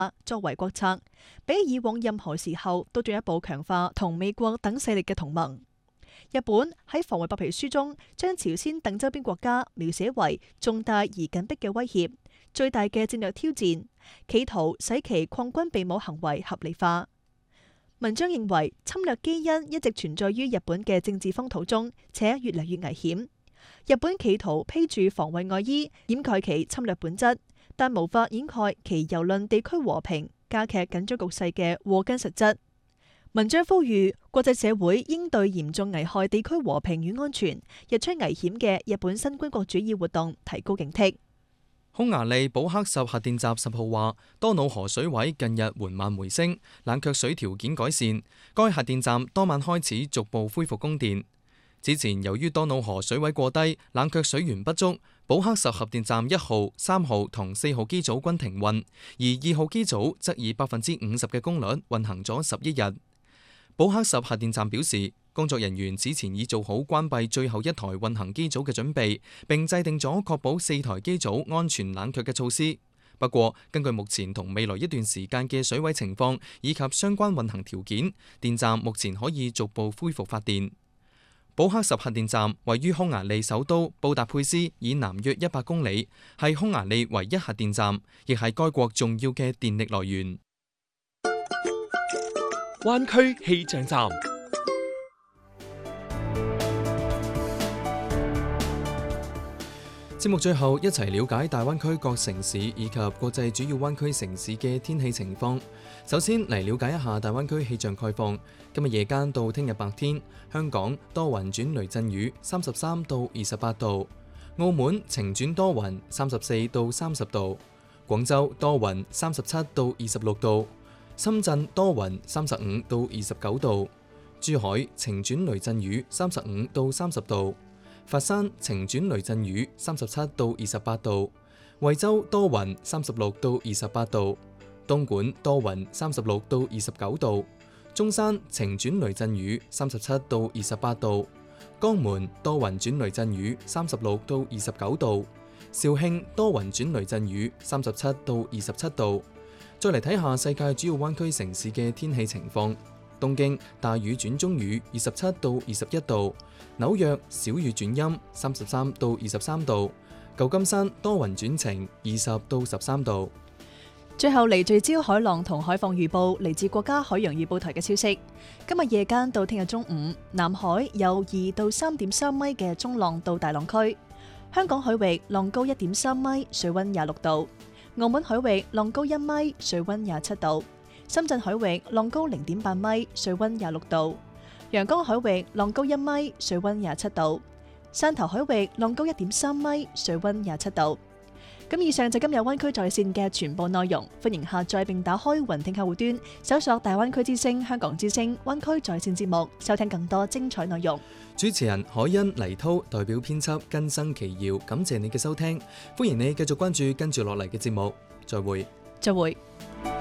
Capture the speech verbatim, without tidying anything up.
作為國策，比以往任何時候都進一步強化同美國等勢力嘅同盟。日本喺防衛白皮書中將朝鮮等周邊國家描寫為重大而緊迫嘅威脅、最大嘅戰略挑戰，企圖使其擴軍備武行為合理化。文章認為，侵略基因一直存在於日本嘅政治風土中，且越嚟越危險。日本企圖披住防衛外衣，掩蓋其侵略本質，但無法掩蓋其蹂躪地區和平、加劇緊張局勢嘅禍根實質。文章呼籲國際社會應對嚴重危害地區和平與安全、日趨危險嘅日本新軍國主義活動提高警惕。 匈牙利寶克什核電站十號話，多瑙河水位近日緩慢回升，冷卻水條件改善，該核電站當晚開始逐步恢復供電。之前由於多瑙河水位過低，冷卻水源不足，寶克什核電站一號、三號同四號機組均停運，而二號機組則以百分之五十嘅功率運行咗十一日。寶克什核電站表示，工作人員此前已做好關閉最後一台運行機組嘅準備，並制定咗確保四台機組安全冷卻嘅措施。不過，根據目前同未來一段時間嘅水位情況以及相關運行條件，電站目前可以逐步恢復發電。寶克什核電站位於匈牙利首都布達佩斯以南約一百公里，係匈牙利唯一核電站，亦係該國重要嘅電力來源。 灣區氣象站， 節目最後一齊了解大灣區各城市以及國際主要灣區城市嘅天氣情況。首先嚟了解一下大灣區氣象概況。今日夜間到聽日白天，香港多雲轉雷陣雨，三十三到二十八度；澳門晴轉多雲，三十四到三十度；廣州多雲，三十七到二十六度；深圳多雲，三十五到二十九度；珠海晴轉雷陣雨，三十五到三十度；佛山晴轉雷陣雨，三十七到二十八度；惠州多雲，三十六到二十八度；東莞多雲，三十六到二十九度；中山晴轉雷陣雨，三十七到二十八度；江門多雲轉雷陣雨，三十六到二十九度；肇慶多雲轉雷陣雨，三十七到二十七度。再嚟睇下世界主要灣區城市嘅天氣情況。東京大雨轉中雨，二十七到二十一度；紐約小雨轉陰，三十三到二十三度；舊金山多雲轉晴，二十到十三度。 最後嚟聚焦海浪同海況預報，嚟自國家海洋預報台嘅消息。今日夜間到聽日中午，南海有二到三點三米嘅中浪到大浪區；香港海域浪高一點三米，水溫廿六度；澳門海域浪高一米，水溫廿七度；深圳海域浪高零點八米，水溫廿六度；陽江海域浪高一米，水溫廿七度；汕頭海域浪高一點三米，水溫廿七度。咁以上就今日灣區在線嘅全部內容，歡迎下載並打開雲聽客戶端，搜索大灣區之聲、香港之聲、灣區在線節目，收聽更多精彩內容。 主持人海欣、黎濤代表編輯根生奇瑤，感謝你嘅收聽，歡迎你繼續關注跟住落嚟嘅節目，再會。 再會。